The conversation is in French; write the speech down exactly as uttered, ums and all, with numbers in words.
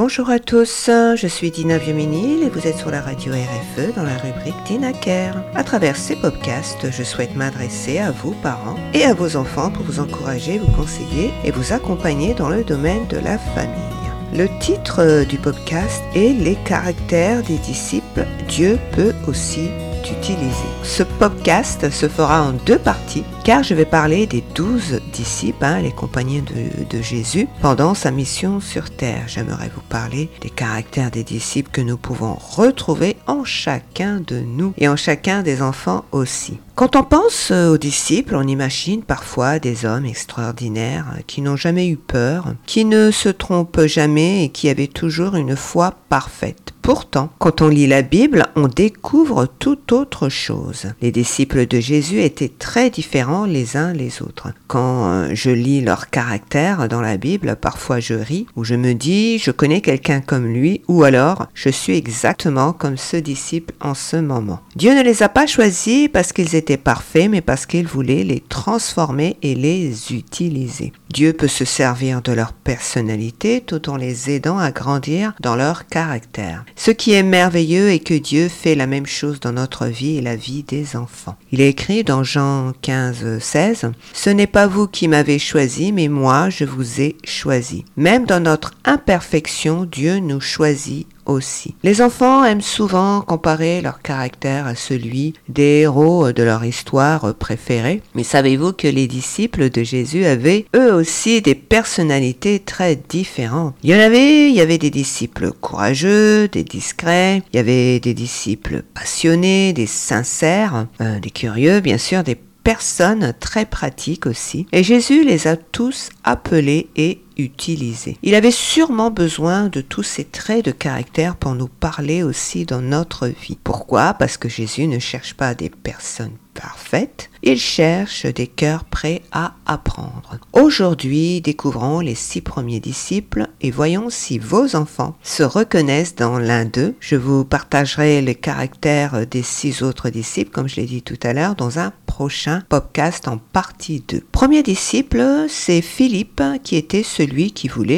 Bonjour à tous, je suis Dina Vieux-Ménil et vous êtes sur la radio R F E dans la rubrique Dina Care. À travers ces podcasts, je souhaite m'adresser à vous, parents, et à vos enfants pour vous encourager, vous conseiller et vous accompagner dans le domaine de la famille. Le titre du podcast est « Les caractères des disciples, Dieu peut aussi t'utiliser ». Ce podcast se fera en deux parties car je vais parler des douze disciples, hein, les compagnons de, de Jésus, pendant sa mission sur terre. J'aimerais vous parler des caractères des disciples que nous pouvons retrouver en chacun de nous et en chacun des enfants aussi. Quand on pense aux disciples, on imagine parfois des hommes extraordinaires qui n'ont jamais eu peur, qui ne se trompent jamais et qui avaient toujours une foi parfaite. Pourtant, quand on lit la Bible, on découvre tout autre chose. Les disciples de Jésus étaient très différents les uns les autres. Quand je lis leur caractère dans la Bible, parfois je ris ou je me dis je connais quelqu'un comme lui ou alors je suis exactement comme ce disciple en ce moment. Dieu ne les a pas choisis parce qu'ils étaient parfaits, mais parce qu'il voulait les transformer et les utiliser. Dieu peut se servir de leur personnalité tout en les aidant à grandir dans leur caractère. Ce qui est merveilleux est que Dieu fait la même chose dans notre vie et la vie des enfants. Il est écrit dans Jean quinze, seize, « Ce n'est pas vous qui m'avez choisi, mais moi je vous ai choisi. » Même dans notre imperfection, Dieu nous choisit aussi. Les enfants aiment souvent comparer leur caractère à celui des héros de leur histoire préférée. Mais savez-vous que les disciples de Jésus avaient eux aussi des personnalités très différentes? Il y en avait, il y avait des disciples courageux, des discrets, il y avait des disciples passionnés, des sincères, euh, des curieux, bien sûr, des personnes très pratiques aussi. Et Jésus les a tous appelés et utilisés. Il avait sûrement besoin de tous ces traits de caractère pour nous parler aussi dans notre vie. Pourquoi? Parce que Jésus ne cherche pas des personnes parfaites, il cherche des cœurs prêts à apprendre. Aujourd'hui, découvrons les six premiers disciples et voyons si vos enfants se reconnaissent dans l'un d'eux. Je vous partagerai les caractères des six autres disciples, comme je l'ai dit tout à l'heure, dans un prochain podcast en partie deux. Premier disciple, c'est Philippe, qui était celui qui voulait